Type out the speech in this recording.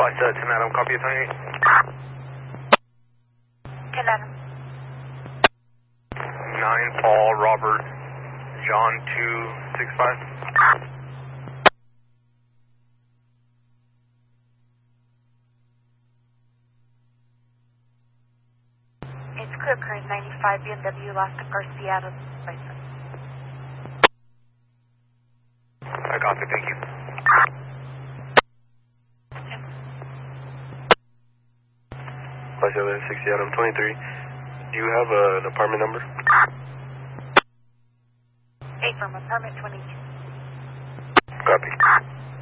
10 Adam, copy 28. 10 Adam. 9 Paul, Robert, John 265. It's clear current 95 BMW Alaska Garcia out of license. I copy, thank you. Flight 760 Adam 23. Do you have an apartment number? 8 from apartment 22. Copy.